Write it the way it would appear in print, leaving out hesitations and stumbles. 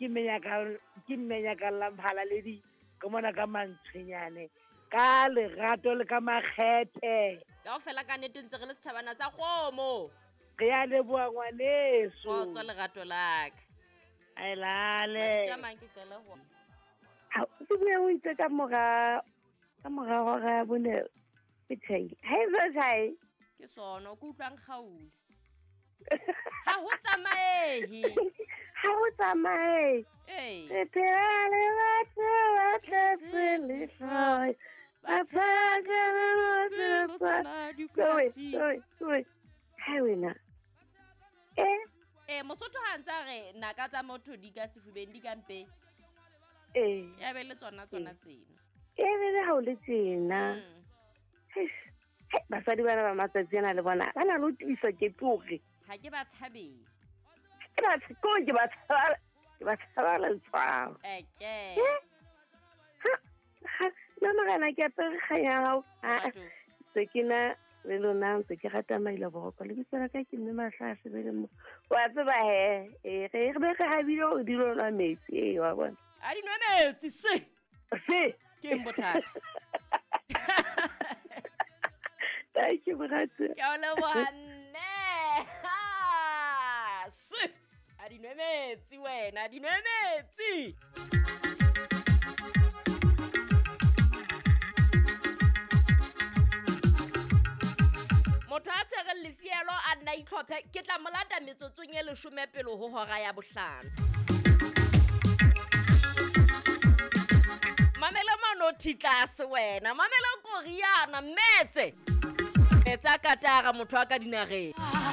ke mmenya ka lamphala le di ke mona ka mantshwenyane ka lerato le ka makgethe ka o fela ka nnete ntse re le setšhabana sa kgomo re ya leboa ngwaneso go tswa lerato laka a elale tsamang ke tsela go se bue o itse ka mora hora bone ke tsheng hai zo jai ke sona o ke utlwang gauli ha ho tsamaehe ha o tsamae ee phele batho ba tletse le hloy hai wena mosotho ha ntse a re naka tsa motho di ka sefubeng di ka mpe ya be le tsona tsena le ha o le tsena basadi bana ba matsatsi ana le bona ba na le ho tiisa ke tloge ha ke ba tshabeng ke ba tshabala tshwao nna magana ke apere kgang ya hao se ke na le lona ntse ke rata maile boroko le bitsela ka ke mme mahla a sebele mo wa tseba he re be ge habile o dilo lwa metsi wa bona a di nwa metsi se ke mbothata ke boratse ke o lebohanne se a di nwa metsi wena di nwa metsi motho a tshwere lefielo a nna itlhophe ke tla molata metsotsong e 10 pele ho hora ya bohlano mamela manothi tlase wena mamela koriana mmetse etsa katara motho a ka dinageng